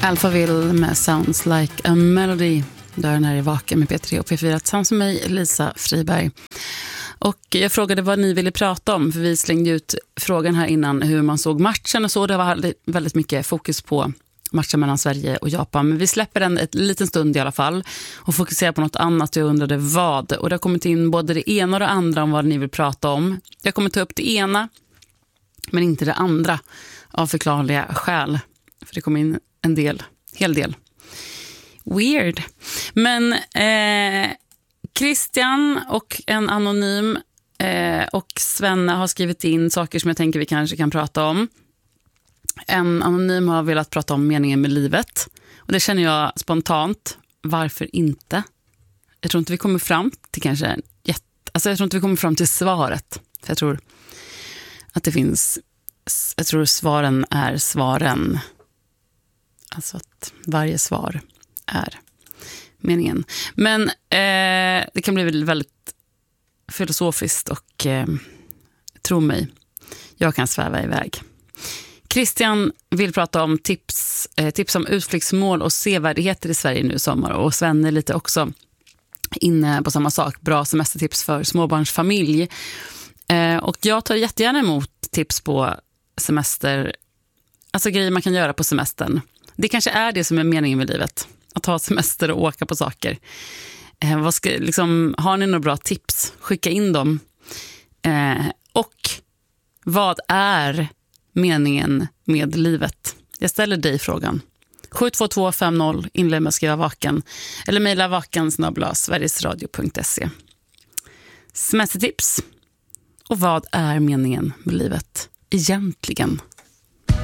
Alphaville med Sounds Like a Melody. Dörren här är Vaken med P3 och P4 tillsammans med mig, Lisa Friberg. Och jag frågade vad ni ville prata om, för vi slängde ut frågan här innan hur man såg matchen och så. Det var väldigt mycket fokus på matchen mellan Sverige och Japan. Men vi släpper den ett liten stund i alla fall och fokuserar på något annat. Jag undrade vad. Och det har kommit in både det ena och det andra om vad ni vill prata om. Jag kommer ta upp det ena men inte det andra av förklarliga skäl. För det kom in en hel del. Weird. Men Christian och en anonym och Svenne har skrivit in saker som jag tänker vi kanske kan prata om. En anonym har velat prata om meningen med livet. Och det känner jag spontant. Varför inte? Jag tror inte vi kommer fram till kanske jag tror inte vi kommer fram till svaret. För jag tror att det finns, jag tror svaren är svaren. Alltså att varje svar är meningen. Men det kan bli väldigt filosofiskt och tro mig, jag kan sväva iväg. Christian vill prata om tips om utflyktsmål och sevärdigheter i Sverige nu i sommar. Och Sven är lite också inne på samma sak. Bra semestertips för småbarnsfamilj. Och jag tar jättegärna emot tips på semester. Alltså grejer man kan göra på semestern. Det kanske är det som är meningen med livet. Att ha semester och åka på saker. Har ni några bra tips? Skicka in dem. Och vad är meningen med livet? Jag ställer dig frågan. 72250 inled med att skriva vaken. Eller mejla vaken@sverigesradio.se. Semestertips. Och vad är meningen med livet egentligen?